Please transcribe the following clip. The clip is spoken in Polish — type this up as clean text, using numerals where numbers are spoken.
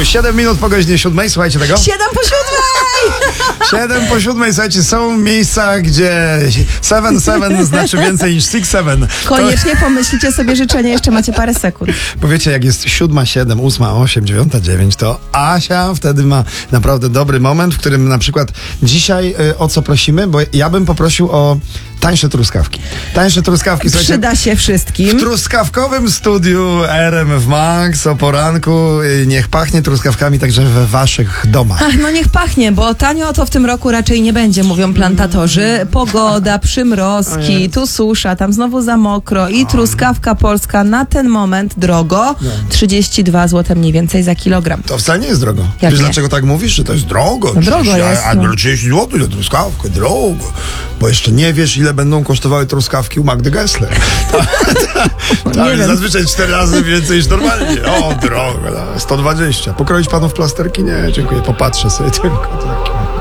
7 minut po godzinie 7. Słuchajcie tego. 7 po 7! 7 po 7, słuchajcie, są miejsca, gdzie 7-7 znaczy więcej niż 6-7. Koniecznie pomyślcie sobie życzenie, jeszcze macie parę sekund. Bo wiecie, jak jest 7, 7, 8, 8, 9, 9, to Asia wtedy ma naprawdę dobry moment, w którym na przykład dzisiaj o co prosimy, bo ja bym poprosił o tańsze truskawki. Tańsze truskawki, słuchajcie. Przyda się wszystkim. W truskawkowym studiu RMF Max o poranku niech pachnie truskawkami także we waszych domach. Ach, no niech pachnie, bo tanio to w tym roku raczej nie będzie, mówią plantatorzy. Pogoda, przymrozki, tu susza, tam znowu za mokro i truskawka polska na ten moment drogo. 32 zł mniej więcej za kilogram. To wcale nie jest drogo. Jak Wiesz nie? dlaczego tak mówisz? Że to jest drogo. No drogo jest, A no. 30 zł za truskawkę, drogo. Bo jeszcze nie wiesz, ile będą kosztowały truskawki u Magdy Gessler. Tam jest wiem. zazwyczaj 4 razy więcej niż normalnie. O, drogo. 120. Pokroić panów plasterki? Nie, dziękuję. Popatrzę sobie tylko.